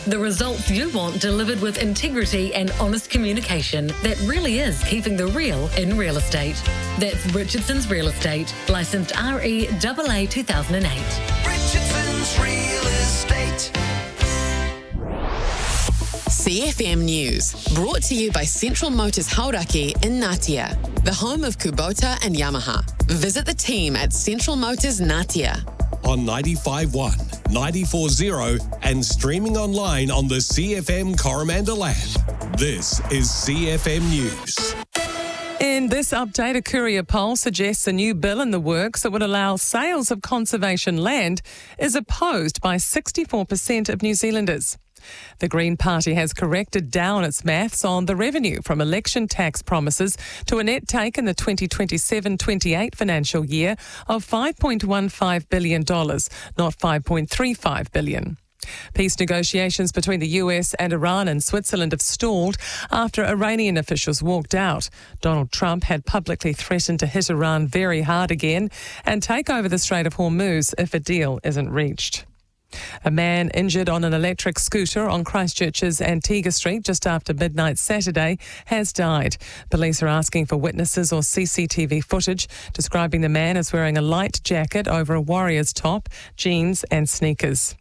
The results you want delivered with integrity and honest communication that really is keeping the real in real estate. That's Richardson's Real Estate, licensed REAA 2008. Richardson's Real Estate. CFM News, brought to you by Central Motors Hauraki in Ngatea, the home of Kubota and Yamaha. Visit the team at Central Motors Ngatea. On 95.1, 94.0 and streaming online on the CFM Coromandel app. This is CFM News. In this update, a courier poll suggests a new bill in the works that would allow sales of conservation land is opposed by 64% of New Zealanders. The Green Party has corrected down its maths on the revenue from election tax promises to a net take in the 2027-28 financial year of $5.15 billion, not $5.35 billion. Peace negotiations between the US and Iran and Switzerland have stalled after Iranian officials walked out. Donald Trump had publicly threatened to hit Iran very hard again and take over the Strait of Hormuz if a deal isn't reached. A man injured on an electric scooter on Christchurch's Antigua Street just after midnight Saturday has died. Police are asking for witnesses or CCTV footage, describing the man as wearing a light jacket over a Warriors top, jeans and sneakers.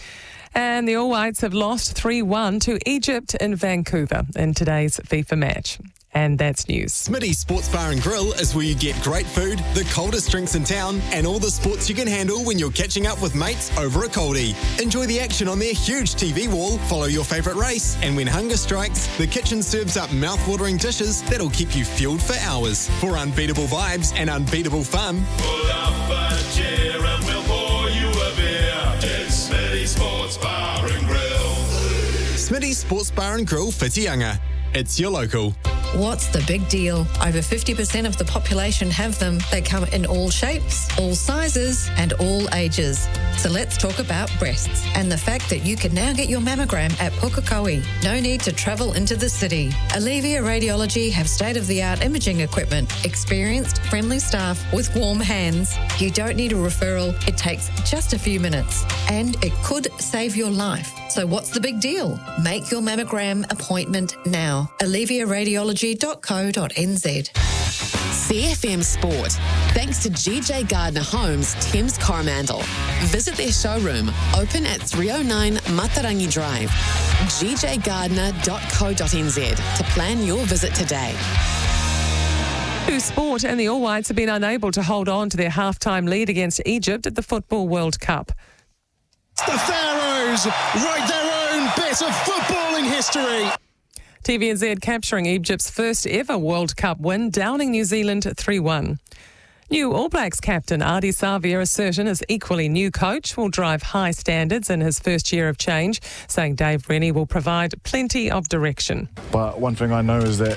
And the All Whites have lost 3-1 to Egypt in Vancouver in today's FIFA match. And that's news. Smitty's Sports Bar and Grill is where you get great food, the coldest drinks in town, and all the sports you can handle when you're catching up with mates over a coldie. Enjoy the action on their huge TV wall, follow your favourite race, and when hunger strikes, the kitchen serves up mouth-watering dishes that'll keep you fueled for hours. For unbeatable vibes and unbeatable fun, pull up a chair and we'll pour you a beer. It's Smitty's Sports Bar and Grill. Smitty's Sports Bar and Grill, Whitianga. It's your local. What's the big deal? Over 50% of the population have them. They come in all shapes, all sizes, and all ages. So let's talk about breasts and the fact that you can now get your mammogram at Pukekohe. No need to travel into the city. Alivia Radiology have state-of-the-art imaging equipment, experienced, friendly staff with warm hands. You don't need a referral. It takes just a few minutes, and it could save your life. So what's the big deal? Make your mammogram appointment now. AliviaRadiology.co.nz. CFM Sport, thanks to GJ Gardner Homes, Thames Coromandel. Visit their showroom, open at 309 Matarangi Drive. gjgardner.co.nz to plan your visit today. To sport, and the All Whites have been unable to hold on to their half-time lead against Egypt at the Football World Cup. The Pharaohs write their own bit of footballing history. TVNZ capturing Egypt's first ever World Cup win, downing New Zealand 3-1. New All Blacks captain Ardie Savea is certain his equally new coach will drive high standards in his first year of change, saying Dave Rennie will provide plenty of direction. But one thing I know is that,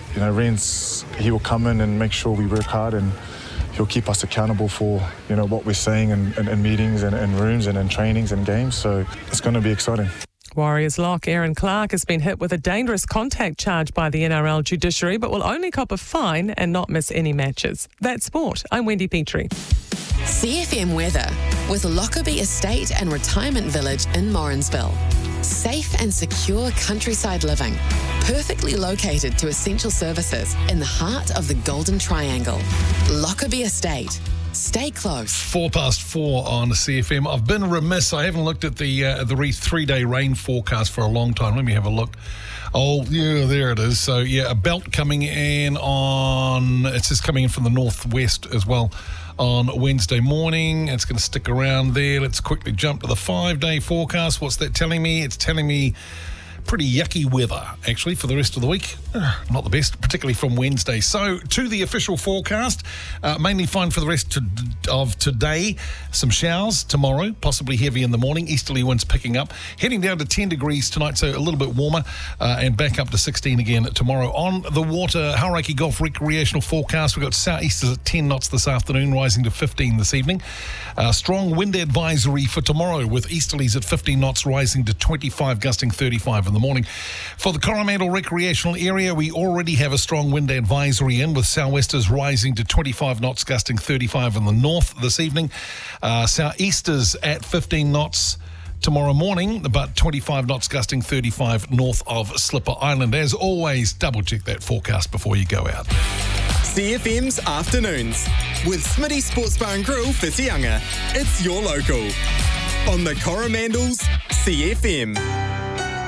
he will come in and make sure we work hard, and he'll keep us accountable for, what we're saying in meetings and in rooms and in trainings and games. So it's going to be exciting. Warriors lock Aaron Clark has been hit with a dangerous contact charge by the NRL judiciary, but will only cop a fine and not miss any matches. That's sport. I'm Wendy Petrie. CFM weather with Lockerbie Estate and Retirement Village in Morrinsville. Safe and secure countryside living, perfectly located to essential services in the heart of the Golden Triangle. Lockerbie Estate. Stay close. 4:04 on CFM. I've been remiss. I haven't looked at the 3-day rain forecast for a long time. Let me have a look. Oh, yeah, there it is. So, a belt coming in it's just coming in from the northwest as well on Wednesday morning. It's going to stick around there. Let's quickly jump to the 5-day forecast. What's that telling me? It's telling me pretty yucky weather, actually, for the rest of the week. Not the best, particularly from Wednesday. So, to the official forecast, mainly fine for the rest of today. Some showers tomorrow, possibly heavy in the morning. Easterly winds picking up. Heading down to 10 degrees tonight, so a little bit warmer, and back up to 16 again tomorrow. On the water, Hauraki Golf recreational forecast. We've got southeasters at 10 knots this afternoon, rising to 15 this evening. Strong wind advisory for tomorrow, with easterlies at 15 knots, rising to 25, gusting 35 in the morning. For the Coromandel recreational area, we already have a strong wind advisory in, with southwesters rising to 25 knots, gusting 35 in the north this evening. Southeasters at 15 knots tomorrow morning, but 25 knots gusting 35 north of Slipper Island. As always, double check that forecast before you go out. CFM's Afternoons with Smitty Sports Bar and Grill, Whitianga. It's your local. On the Coromandels, CFM.